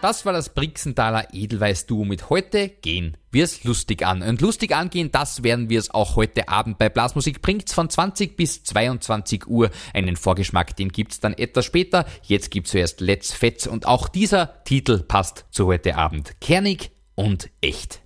Das war das Brixenthaler Edelweiß-Duo mit Heute gehen wir's lustig an. Und lustig angehen, das werden wir es auch heute Abend bei Blasmusik bringt's von 20 bis 22 Uhr. Einen Vorgeschmack, den gibt's dann etwas später. Jetzt gibt's zuerst Let's Fetz und auch dieser Titel passt zu heute Abend. Kernig und echt.